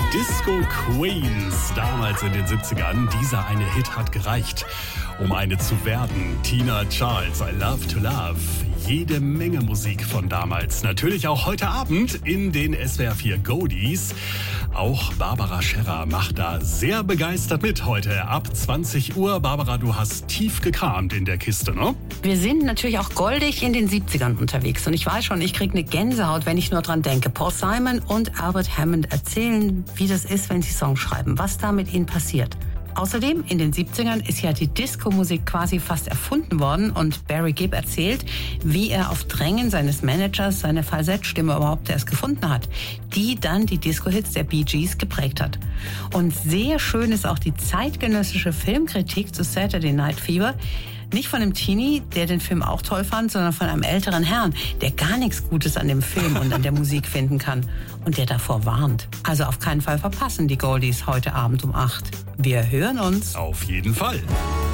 Disco Queens, damals in den 70ern. Dieser eine Hit hat gereicht, um eine zu werden. Tina Charles, I Love to Love. Jede Menge Musik von damals. Natürlich auch heute Abend in den SWR 4 Goldies. Auch Barbara Scherrer macht da sehr begeistert mit heute ab 20 Uhr. Barbara, du hast tief gekramt in der Kiste, ne? Wir sind natürlich auch goldig in den 70ern unterwegs. Und ich weiß schon, ich kriege eine Gänsehaut, wenn ich nur dran denke. Paul Simon und Albert Hammond erzählen, wie das ist, wenn sie Songs schreiben, was da mit ihnen passiert. Außerdem, in den 70ern ist ja die Disco-Musik quasi fast erfunden worden und Barry Gibb erzählt, wie er auf Drängen seines Managers seine Falsettstimme überhaupt erst gefunden hat, die dann die Disco-Hits der Bee Gees geprägt hat. Und sehr schön ist auch die zeitgenössische Filmkritik zu Saturday Night Fever. Nicht von einem Teenie, der den Film auch toll fand, sondern von einem älteren Herrn, der gar nichts Gutes an dem Film und an der Musik finden kann und der davor warnt. Also auf keinen Fall verpassen die Goldies heute Abend um 8. Wir hören uns. Auf jeden Fall.